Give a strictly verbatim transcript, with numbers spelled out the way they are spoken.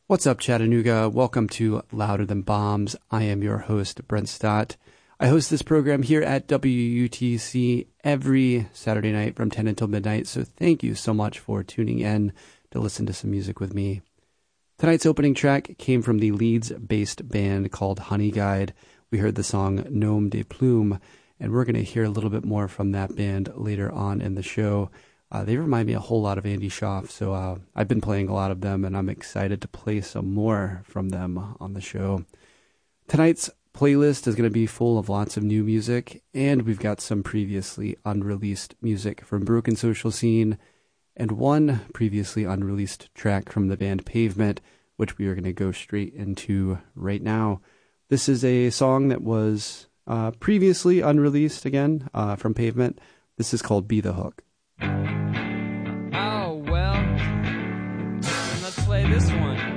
What's up, Chattanooga? Welcome to Louder Than Bombs. I am your host, Brent Stott. I host this program here at W U T C every Saturday night from ten until midnight, so thank you so much for tuning in to listen to some music with me. Tonight's opening track came from the Leeds-based band called Honey Guide. We heard the song Nom de Plume, and we're going to hear a little bit more from that band later on in the show. Uh, they remind me a whole lot of Andy Schaaf, so uh, I've been playing a lot of them, and I'm excited to play some more from them on the show. Tonight's playlist is going to be full of lots of new music, and we've got some previously unreleased music from Broken Social Scene, and one previously unreleased track from the band Pavement, which we are going to go straight into right now. This is a song that was uh, previously unreleased again uh, from Pavement. This is called Be the Hook. Oh, well, then let's play this one.